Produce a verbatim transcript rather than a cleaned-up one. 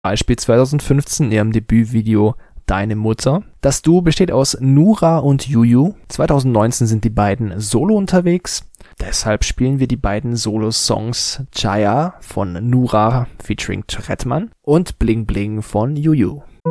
Beispiel zweitausendfünfzehn in ihrem Debütvideo Deine Mutter. Das Duo besteht aus Nura und Juju. zweitausendneunzehn sind die beiden solo unterwegs. Deshalb spielen wir die beiden Solo-Songs Jaya von Nura featuring Trettmann und Bling Bling von Juju.